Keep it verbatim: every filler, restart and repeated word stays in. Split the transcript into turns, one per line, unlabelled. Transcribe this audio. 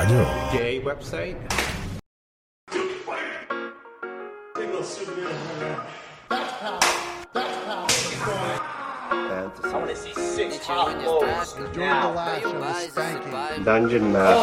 Radio.
Gay website.
I want to see six hot balls.
Enjoy the laugh of the spanking.
Dungeon Master.